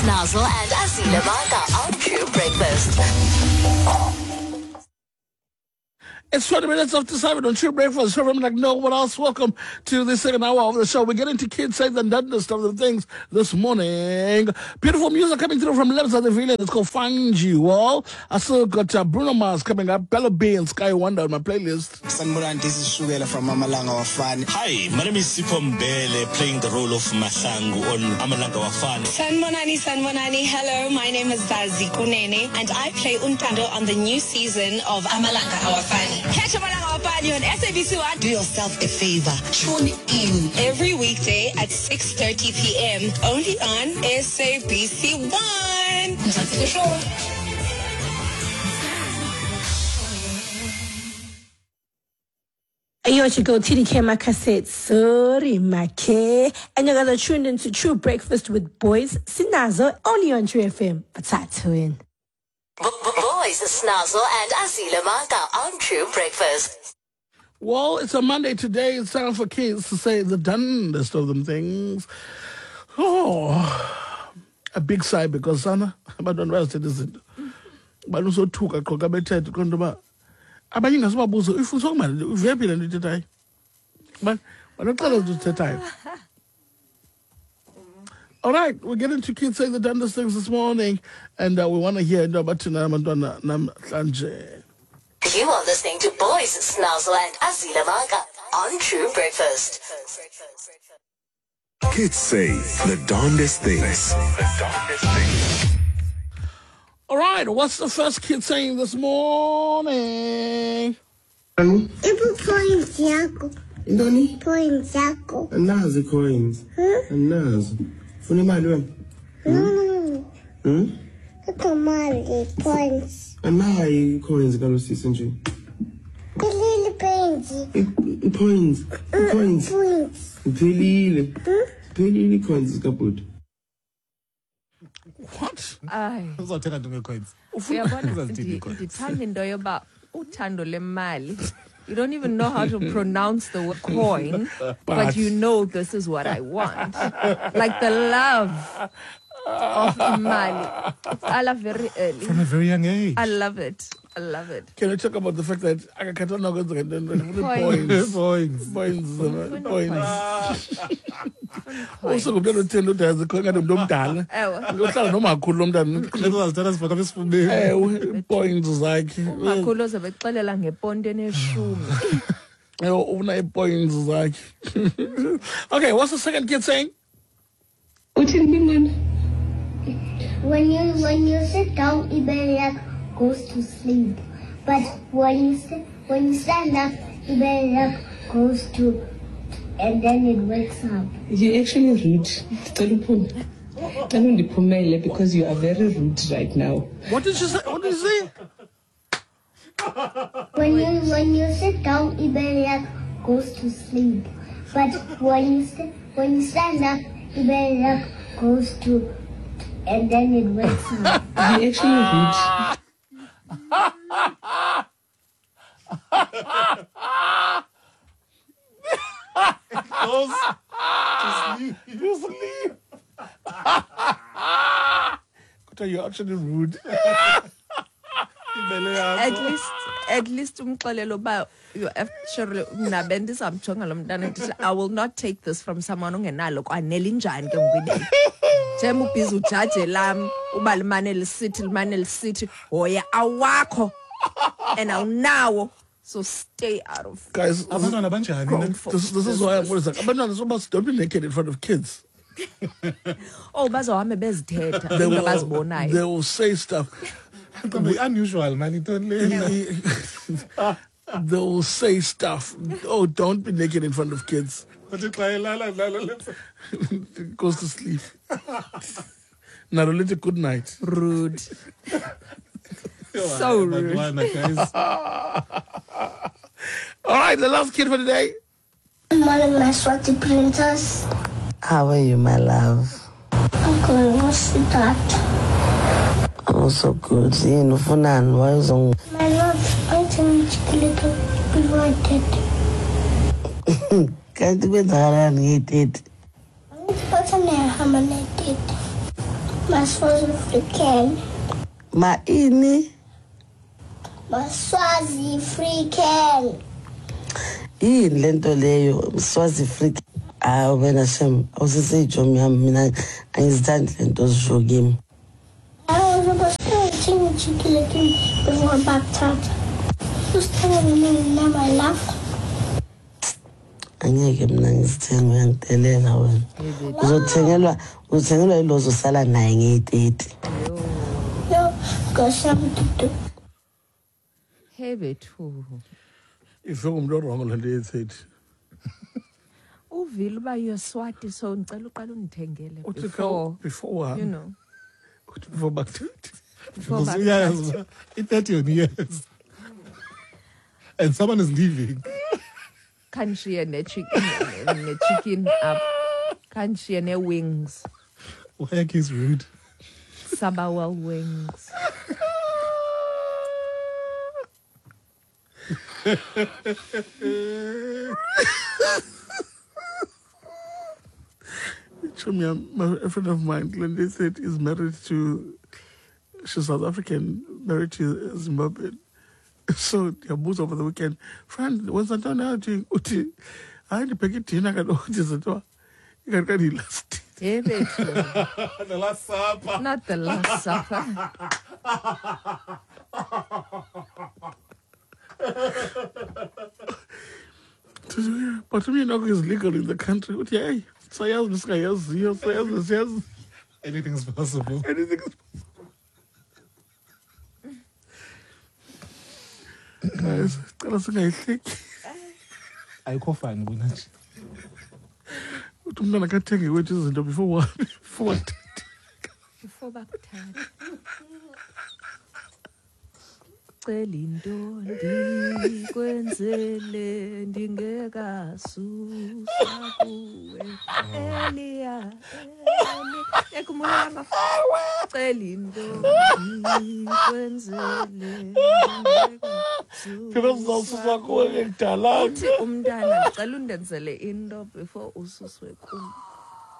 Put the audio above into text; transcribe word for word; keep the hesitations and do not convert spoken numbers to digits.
Snazzle and Azila Maka on True Breakfast. It's twenty minutes after seven on True Breakfast. So I'm like, no one else. Welcome to the second hour of the show. We're getting to kids say the dumbest of the things this morning. Beautiful music coming through from Lebs of the Village. It's called Find You All. I still got uh, Bruno Mars coming up, Bella B and Sky Wonder on my playlist. Sanmuran, this is Shugela from Amalanga Wafani. Hi, my name is Sipho Mbele, playing the role of Mahlangu on Amalanga Wafani. Sanmonani, Sanmonani. Hello, my name is Zazi Kunene, and I play Untando on the new season of Amalanga Awafani. Catch Amalanga Awafani on S A B C One. Do yourself a favor. Tune in every weekday at six thirty p.m. only on S A B C One. That's the show. Yo, to go T D K my cassette, sorry, my K. And you guys are tuned into True Breakfast with Boys Snazzle, only on True F M. But that's win. Boys Snazzle and Azila Maka on True Breakfast. Well, it's a Monday today. It's time for kids to say the dumbest of them things. Oh, a big sigh because Sana, I don't know what it is. But also took a coca better to come to abanye ngasibabuzo ifundiswa kumali uvephi le nto ithethayo but wanokuxela ukuthi uthethayo. All right, we're getting to kids saying the dumbest things this morning, and uh, we want to hear about abantwana namhlanje. You are listening to Boys Snazzle and Azila Maka on True Breakfast. Kids say the darndest things. The darndest things. All right, what's the first kid saying this morning? Ibu coins yako. Indoni? Coins yako. Anazi coins. Huh? Anazi. Funa imali wena? No. Hmm? Ikamali coins. Anayi coins kalosisi nje. Ilili coins. Coins. Coins. Coins. Pelile. Pelile coins kaput. What? Ay. Uzothenga nto ngecoins. Uyabona ndithanda into yoba uthando lemali. You don't even know how to pronounce the word coin, but, but you know this is what I want. Like the love of Mali. I love very early. From a very young age. I love it. I love it. Can we talk about the fact that I can't know what the points. Points. Points. Points. Also, we don't tell you that the coin of Dom Dan. You tell no Makulum Dan. Points like. Makulos of a Kalalang, a pond in a shoe. Oh, points like. Okay, what's the second kid saying? When you when you sit down, Iberia goes to sleep. But when you sit, when you stand up, Iberia goes to, and then it wakes up. You're actually rude. Because you are very rude right now. What did you say? What did you say? When you when you sit down, Iberia goes to sleep. But when you sit, when you stand up, Iberia goes to, and then it wakes up. You're actually rude. Goes to sleep. You sleep. You're actually rude. At least, at least, umxelelo you actually nabendis amchonga lo mntana. I will not take this from someone ongenalo kwanele njani ke ngwini. Jemu bizu jaje lam ubali manel city manel city hoya awakho and now so stay out of guys. Abantwana banjani? This, this is why I'm always like abantwana so don't be naked in front of kids. Oh, bazohamba bezithetha they will bazibonayo. They will say stuff. Unusual, man. They will say stuff. Oh, don't be naked in front of kids. Goes to sleep. Narolete, good night. Rude. So rude. All right, the last kid for today. Morning, my sweaty princess. How are you, my love? I'm going to see that. Oh, so good. See, no fun. Why is on? My love, I'm going to little be wanted. Can't be that I need it. I'm going to hammer it. Maswazi African. Ma ini. Maswazi African. Yini lento leyo Swazi Africa. Ah wena shem awusise ijomi yami mina angizithandi lento zisho kimi. I was supposed to change chicken before baptized. Who's telling me now my love? Angeke mina ngizithenga uyangitelela wena. Uzothengelwa uzothengelwa ilozo sala naye nge-thirty. No, because I'm to do. Hey bethu. Ife umuntu wrong lento yethi. Uvile uba yoswati so ngicela uqala undithengele Uthi before before you know. Uthi before baptized. Before Because yes, in thirty years. And someone is leaving. Can't share ne chicken ne chicken up. Can't share ne wings. Why is rude? Sabawell wings. My, a friend of mine, Glenda, said is married to, she's South African, married to Zimbabwean. So they moved over the weekend. Friend, what's that now doing? Uti, I had to pick it in. I got what is it? You got to last. Hey, The Last Supper. Not the Last Supper. But to me, now is legal in the country. What yeah, so yes, this guy yes, yes, yes, yes. Anything is possible. Anything is guys, tell us I think. I call fine when I. Umntwana akathenge which is before one before what? Before baptized. Cela intombi kwenzele ndingekasusa kuwe Elia ekumulanga cela intombi kwenzele ndingekasusa kuwe ngidala uthi umntana ngicela undenzele into before ususwe kuwe